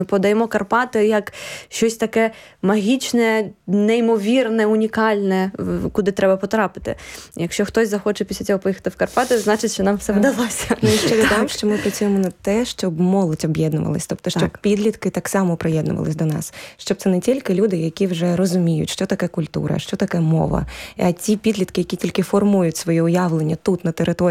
Подаємо Карпати як щось таке магічне, неймовірне, унікальне, куди треба потрапити. Якщо хтось захоче після цього поїхати в Карпати, значить, що нам все вдалося. Ну і ще додам, що ми працюємо на те, щоб молодь об'єднувалась, тобто, щоб підлітки так само приєднувались до нас. Щоб це не тільки люди, які вже розуміють, що таке культура, що таке мова, а ті підлітки, які тільки формують своє уявлення тут, на території